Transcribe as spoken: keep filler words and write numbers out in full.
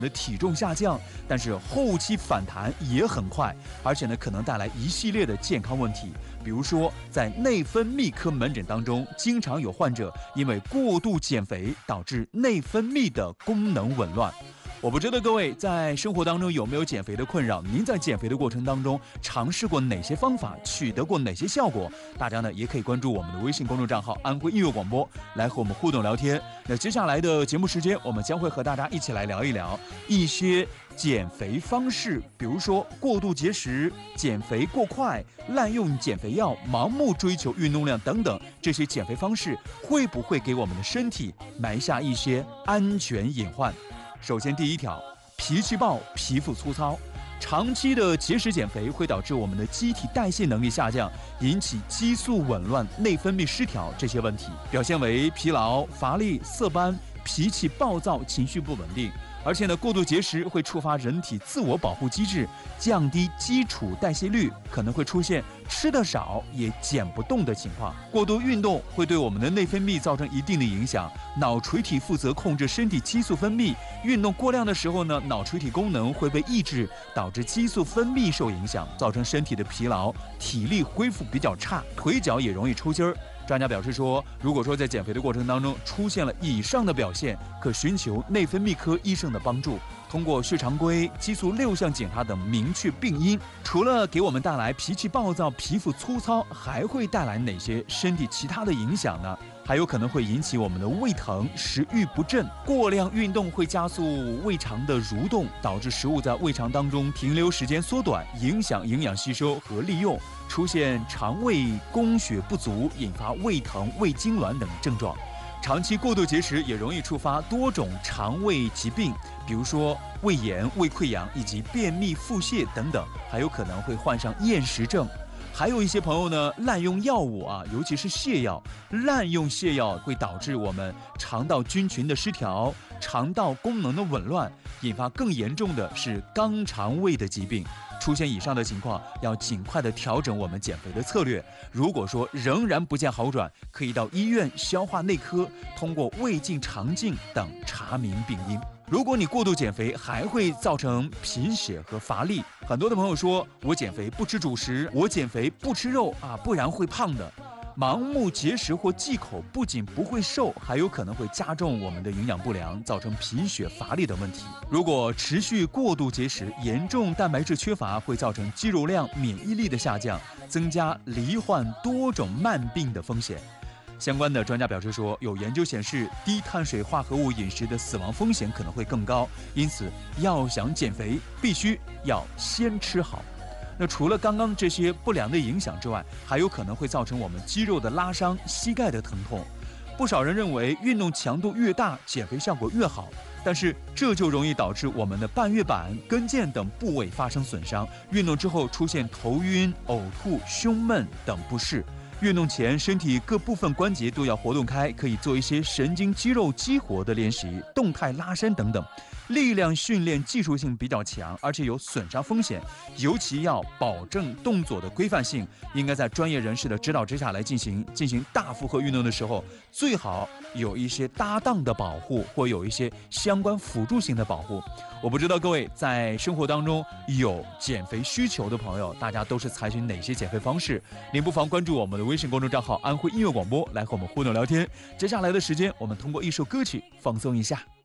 的体重下降，但是后期反弹也很快，而且呢可能带来一系列的健康问题。比如说，在内分泌科门诊当中，经常有患者因为过度减肥导致内分泌的功能紊乱。我不知道各位在生活当中有没有减肥的困扰，您在减肥的过程当中尝试过哪些方法，取得过哪些效果？大家呢也可以关注我们的微信公众账号安徽音乐广播，来和我们互动聊天。那接下来的节目时间，我们将会和大家一起来聊一聊一些减肥方式，比如说过度节食、减肥过快、滥用减肥药、盲目追求运动量等等，这些减肥方式会不会给我们的身体埋下一些安全隐患？首先第一条，脾气暴，皮肤粗糙。长期的节食减肥会导致我们的机体代谢能力下降，引起激素紊乱、内分泌失调这些问题，表现为疲劳、乏力、色斑、脾气暴躁、情绪不稳定。而且呢，过度节食会触发人体自我保护机制，降低基础代谢率，可能会出现吃得少也减不动的情况。过度运动会对我们的内分泌造成一定的影响，脑垂体负责控制身体激素分泌，运动过量的时候呢，脑垂体功能会被抑制，导致激素分泌受影响，造成身体的疲劳，体力恢复比较差，腿脚也容易抽筋儿。专家表示说，如果说在减肥的过程当中出现了以上的表现，可寻求内分泌科医生的帮助，通过血常规、激素六项检查等明确病因。除了给我们带来脾气暴躁、皮肤粗糙，还会带来哪些身体其他的影响呢？还有可能会引起我们的胃疼、食欲不振。过量运动会加速胃肠的蠕动，导致食物在胃肠当中停留时间缩短，影响营养吸收和利用，出现肠胃供血不足，引发胃疼、胃痉挛等症状。长期过度节食也容易触发多种肠胃疾病，比如说胃炎、胃溃疡以及便秘、腹泻等等，还有可能会患上厌食症。还有一些朋友呢，滥用药物啊，尤其是泻药。滥用泻药会导致我们肠道菌群的失调，肠道功能的紊乱，引发更严重的是肛肠胃的疾病。出现以上的情况，要尽快的调整我们减肥的策略。如果说仍然不见好转，可以到医院消化内科通过胃镜、肠镜等查明病因。如果你过度减肥，还会造成贫血和乏力。很多的朋友说，我减肥不吃主食，我减肥不吃肉啊，不然会胖的。盲目节食或忌口不仅不会瘦，还有可能会加重我们的营养不良，造成贫血、乏力等问题。如果持续过度节食，严重蛋白质缺乏会造成肌肉量、免疫力的下降，增加罹患多种慢病的风险。相关的专家表示说，有研究显示，低碳水化合物饮食的死亡风险可能会更高，因此要想减肥，必须要先吃好。那除了刚刚这些不良的影响之外，还有可能会造成我们肌肉的拉伤、膝盖的疼痛。不少人认为运动强度越大，减肥效果越好，但是这就容易导致我们的半月板、跟腱等部位发生损伤，运动之后出现头晕、呕吐、胸闷等不适。运动前，身体各部分关节都要活动开，可以做一些神经肌肉激活的练习，动态拉伸等等。力量训练技术性比较强，而且有损伤风险，尤其要保证动作的规范性，应该在专业人士的指导之下来进行。进行大负荷运动的时候，最好有一些搭档的保护，或有一些相关辅助性的保护。我不知道各位在生活当中有减肥需求的朋友，大家都是采取哪些减肥方式？您不妨关注我们的微信公众账号安徽音乐广播，来和我们互动聊天。接下来的时间，我们通过一首歌曲放松一下。